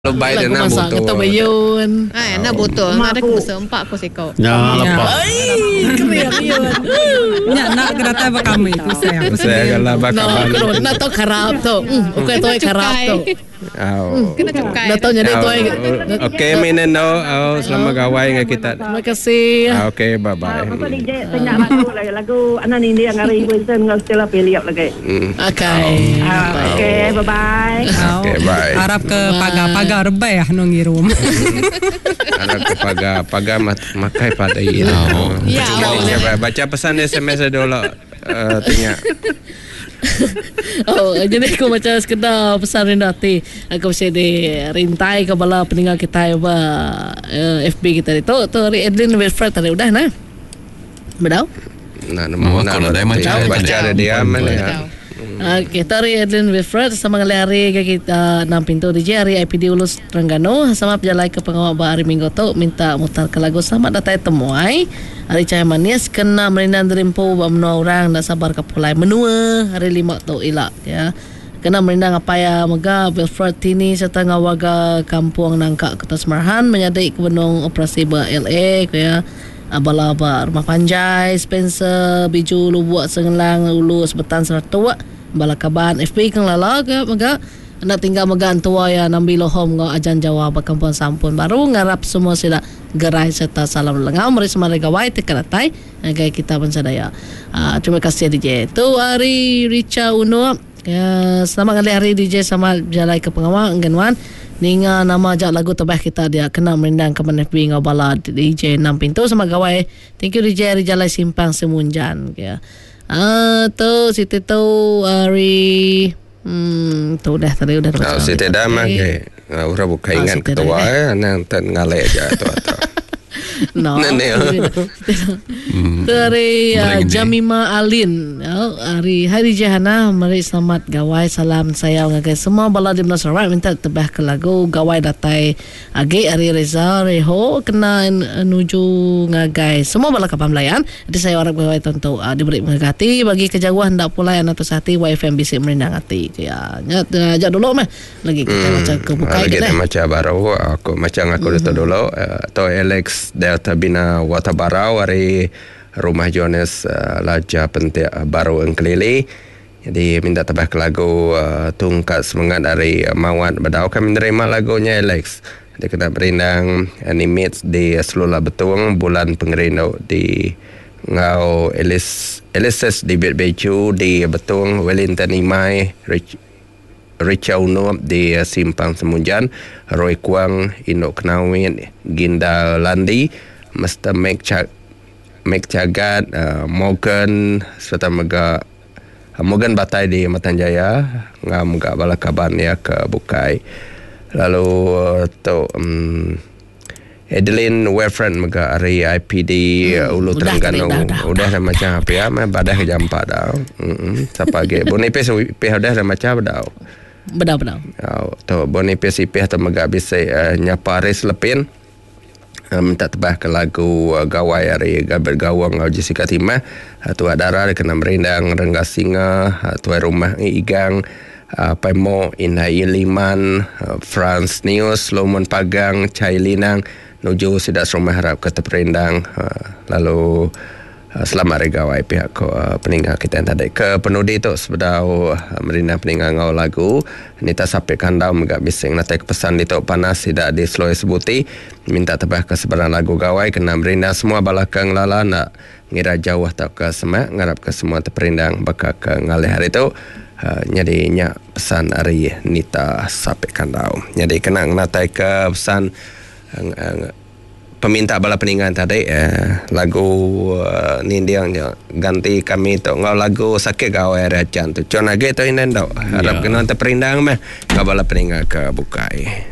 Lebay dia nak butuh. Kata bayun. Nak butuh. Ada kesempat aku sekau. Ya, lepas. Kerian. Nak kena apa kami tu saya. Saya kalau bakal. Nak tahu karap tu. Okey tu karap tu. Kena cukai. Nak tahu jadi tu. Okey, mineno. Selamat gawai dengan kita. Terima kasih. Okey, bye-bye. Apa DJ tanya lagu anak ini yang hari Wilson ngau stella peliap lagi. Okay. Okay, bye-bye. Okay, bye. Harap ke pagar rebay nong irum. Harap ke pagar makai pada ini. Baca pesan SMS dulu. Tanya. Jadi aku macam sekedar pesan rendati. Aku mesti dirintai ke bala peninggal kita FB kita itu. Tu Edlin Wilfred tadi udah nah. Bedau? Baca ada dia mana. Kita hari Edlin Wilfred sama hari kita 6 pintu DJ hari IPD Ulus Terengganu sama berjalan ke pengawal hari Minggu tu minta mutar ke lagu selamat datang temuai hari Cahaya Manis kena merindan derimpo menua orang dah sabar ke pulai menua hari 5 tu ilak ya kena merindang apa ya mega Wilfred ini serta ngawaga kampung Nangka Kota Semarahan menyadai kebenung operasi LA ya abala-aba Rumah Panjai Spencer Biju Lubuak Sengelang Ulu Sebetan Seratua Balakaban FP kang lala ke mega nak tinggal mega antua ya nambilo home ngo ajan Jawa Kampung Sampun baru ngarap semua sila gerai serta salam lengau mari semare gawai tekaratai gaya kita pensadaya. Terima kasih DJ tu hari Richa Uno ya selamat kali hari DJ sama jalai ke pengawal engganwan ninga nama ajak lagu terbaik kita dia kena merindang ke FB ngobala DJ 6 pintu sama gawai. Thank you DJ hari jalai simpang semunjan ya. Tu Siti tu hari tu dah tadi udah. Siti dah mah ke. Ura buka ingat ketua nang ten ngale aja tu. No. Dari Jamima Alin hari Jahana mari selamat gawai salam saya ngagai semua bala di Sarawak minta tebah ke lagu gawai datai agi hari Reza Reho kena nuju ngagai semua bala kapal melayan jadi saya harap gawai tentu diberi mengagati bagi kejauhan hendak pula yang atas hati YFM bisik merindang hati ya ajak dulu mah lagi kita macam kebukai kita macam baru aku macam aku dulu atau Alex Delta Bina Watabarau hari Rumah Jones Laja Pentik Baru Engkelili. Jadi minta tambah ke lagu Tungkat Semangat dari Mawat Badau. Kami menerima lagunya Alex. Dia kena berindang animate di Selula Betung bulan pengerino di Ngau Elises di Beju di Betung Wellington Imai Richa Uno di Simpang Semunjan Roy Kuang Indok Knawin Ginda Landi Mr. Meg Cagat Morgan serta Morgan Batai di Matanjaya ngam ga balakaban ya ke Bukai lalu tu Adeline Wilfred mega hari IPD Ulu Terengganu udah macam apa ya badah ke jam 4 dah siapa ge Boniface pih udah macam dah benar. Tu Boniface pih tu mega bisa nyapa Aris Lepin minta tebah ke lagu gawai hari Gaber Gawang Jessica Timah tu Adara kena merindang Rengga Singa tu Rumah Igang Paimo Inai Liman France News Lomon Pagang Cai Linang nuju sidak rumah harap kata perindang lalu selamat regawai pihak peninggal kita yang tadi ke penudi tu sebedau merindang peninggal ngau lagu nita sampai kandau megak bising natai pesan di tok panas tidak di slow sebuti minta tebah ke sebarang lagu gawai kena merindang semua balakang lala nak ngira jauh tak ke semak ngarap ke semua terperindang bakal ke ngalih hari tu nyadinya pesan hari nita sampai kandau jadi kena natai ke pesan peminta bala peninggalan tadi lagu nindiang ganti kami tu ngau lagu sakit gawai rajan tu cona ge tu inan dau harap kena terperindang mah ka bala peninggal ke Bukai.